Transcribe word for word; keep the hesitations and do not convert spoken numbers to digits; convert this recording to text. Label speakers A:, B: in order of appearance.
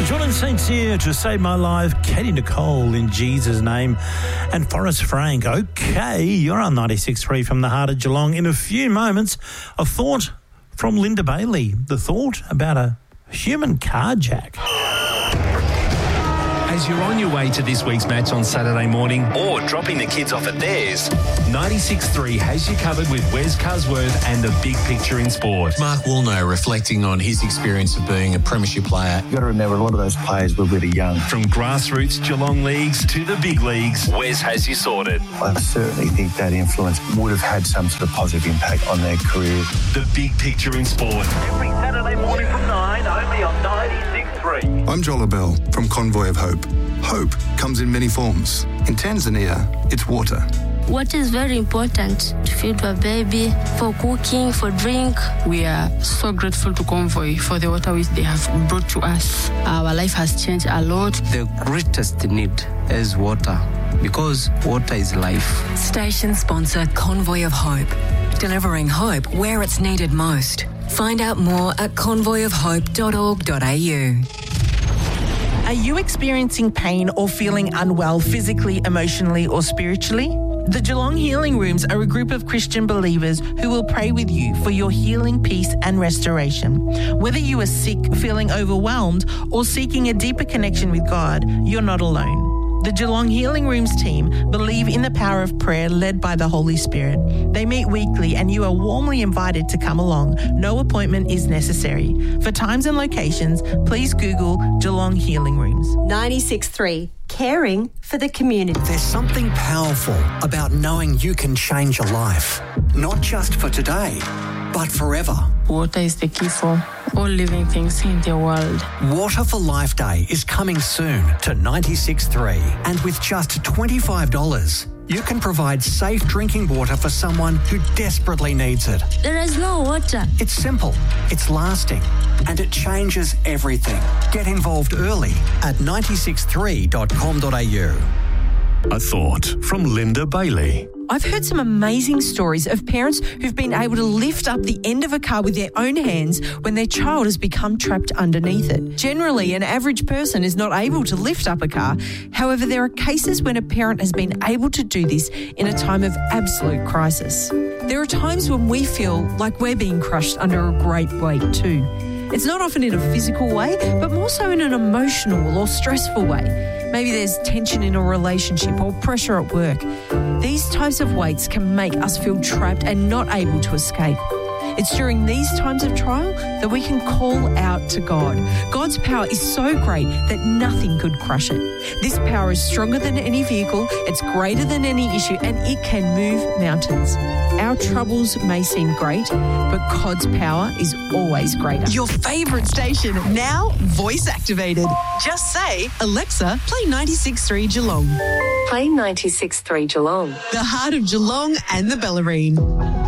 A: Jordan Saint Cyr to Save My Life, Katie Nicole in Jesus' Name, and Forrest Frank. Okay, you're on ninety-six point three from the heart of Geelong. In a few moments, a thought from Linda Bailey. The thought about a human carjack.
B: As you're on your way to this week's match on Saturday morning or dropping the kids off at theirs, ninety-six point three has you covered with Wes Cusworth and the big picture in sport.
C: Mark Woolnough reflecting on his experience of being a premiership player.
D: You've got to remember, a lot of those players were really young.
B: From grassroots Geelong leagues to the big leagues, Wes has you sorted.
D: I certainly think that influence would have had some sort of positive impact on their careers.
B: The big picture in sport.
E: Every Saturday morning from nine, only on ninety-six point three.
F: I'm Joel Bell from Convoy of Hope. Hope comes in many forms. In Tanzania, it's water.
G: Water is very important to feed a baby, for cooking, for drink.
H: We are so grateful to Convoy for the water which they have brought to us. Our life has changed a lot.
I: The greatest need is water, because water is life.
J: Station sponsor Convoy of Hope, delivering hope where it's needed most. Find out more at convoy of hope dot org dot a u.
K: Are you experiencing pain or feeling unwell physically, emotionally, or spiritually? The Geelong Healing Rooms are a group of Christian believers who will pray with you for your healing, peace, and restoration. Whether you are sick, feeling overwhelmed, or seeking a deeper connection with God, you're not alone. The Geelong Healing Rooms team believe in the power of prayer led by the Holy Spirit. They meet weekly and you are warmly invited to come along. No appointment is necessary. For times and locations, please Google Geelong Healing Rooms.
L: ninety-six point three, caring for the community.
M: There's something powerful about knowing you can change your life, not just for today, but forever.
H: Water is the key for all living things in the world.
M: Water for Life Day is coming soon to ninety-six point three, and with just twenty-five dollars, you can provide safe drinking water for someone who desperately needs it.
G: There is no water.
M: It's simple, it's lasting, and it changes everything. Get involved early at ninety-six three dot com dot a u.
B: A thought from Linda Bailey.
N: I've heard some amazing stories of parents who've been able to lift up the end of a car with their own hands when their child has become trapped underneath it. Generally, an average person is not able to lift up a car. However, there are cases when a parent has been able to do this in a time of absolute crisis. There are times when we feel like we're being crushed under a great weight too. It's not often in a physical way, but more so in an emotional or stressful way. Maybe there's tension in a relationship or pressure at work. These types of weights can make us feel trapped and not able to escape. It's during these times of trial that we can call out to God. God's power is so great that nothing could crush it. This power is stronger than any vehicle, it's greater than any issue, and it can move mountains. Our troubles may seem great, but God's power is always greater.
O: Your favourite station, now voice activated. Just say, Alexa, play ninety-six point three Geelong.
L: Play ninety-six point three Geelong.
O: The heart of Geelong and the Bellarine.